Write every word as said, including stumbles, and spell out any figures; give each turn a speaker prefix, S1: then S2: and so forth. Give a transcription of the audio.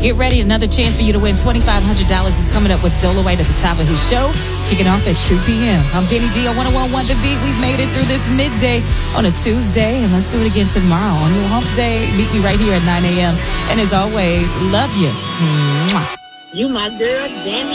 S1: Get ready. Another chance for you to win twenty-five hundred dollars is coming up with Dolo White at the top of his show, kicking off at two p.m. I'm Danny D on one oh one point one The Beat. We've made it through this midday on a Tuesday, and let's do it again tomorrow on your hump day. Meet me right here at nine a.m. And as always, love you. Mwah.
S2: You my girl, Danny.